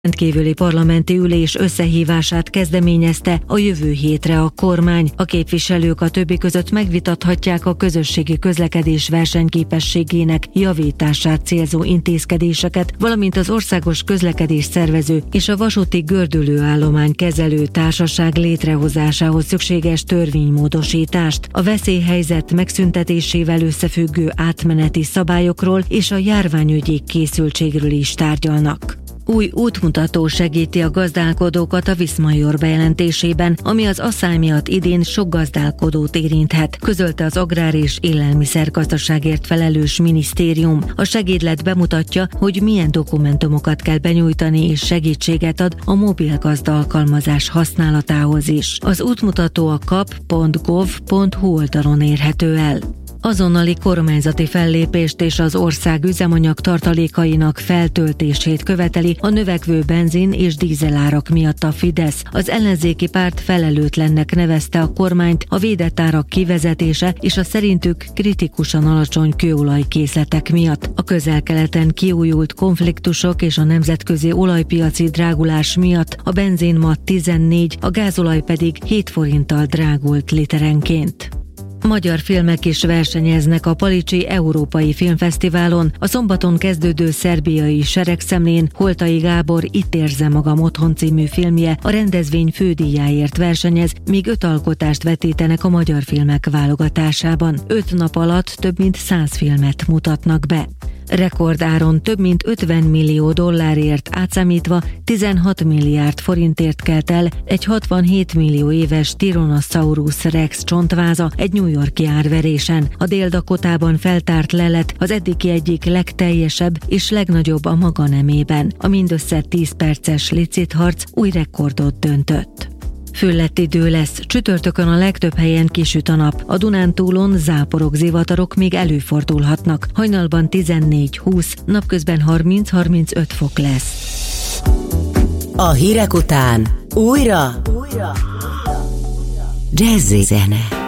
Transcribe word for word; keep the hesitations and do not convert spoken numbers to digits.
Rendkívüli parlamenti ülés összehívását kezdeményezte a jövő hétre a kormány. A képviselők a többi között megvitathatják a közösségi közlekedés versenyképességének javítását célzó intézkedéseket, valamint az országos közlekedés szervező és a vasúti gördülőállomány kezelő társaság létrehozásához szükséges törvénymódosítást, a veszélyhelyzet megszüntetésével összefüggő átmeneti szabályokról és a járványügyi készültségről is tárgyalnak. Új útmutató segíti a gazdálkodókat a Viszmajor bejelentésében, ami az asszály miatt idén sok gazdálkodót érinthet, közölte az Agrár- és Élelmiszergazdaságért felelős minisztérium. A segédlet bemutatja, hogy milyen dokumentumokat kell benyújtani, és segítséget ad a mobilgazda alkalmazás használatához is. Az útmutató a kap pont gov pont hu oldalon érhető el. Azonnali kormányzati fellépést és az ország üzemanyag tartalékainak feltöltését követeli a növekvő benzin és dízelárak miatt a Fidesz. Az ellenzéki párt felelőtlennek nevezte a kormányt a védett árak kivezetése és a szerintük kritikusan alacsony kőolajkészletek miatt. A Közel-Keleten kiújult konfliktusok és a nemzetközi olajpiaci drágulás miatt a benzin ma tizennégy, a gázolaj pedig hét forinttal drágult literenként. Magyar filmek is versenyeznek a Palicsi Európai Filmfesztiválon. A szombaton kezdődő szerbiai seregszemlén Holtai Gábor Itt érzem magam otthon című filmje a rendezvény fődíjáért versenyez, míg öt alkotást vetítenek a magyar filmek válogatásában. Öt nap alatt több mint száz filmet mutatnak be. Rekordáron több mint ötven millió dollárért átszámítva tizenhat milliárd forintért kelt el egy hatvanhét millió éves Tyrannosaurus Rex csontváza egy New York-i árverésen. A Dél-Dakotában feltárt lelet az eddigi egyik legteljesebb és legnagyobb a maga nemében. A mindössze tíz perces licitharc új rekordot döntött. Fölett idő lesz, csütörtökön a legtöbb helyen kisüt a nap, a Dunántúlon záporok, zivatarok még előfordulhatnak, hajnalban tizennégy-húsz, napközben harminc-harmincöt fok lesz. A hírek után újra, újra. Jazzy zene.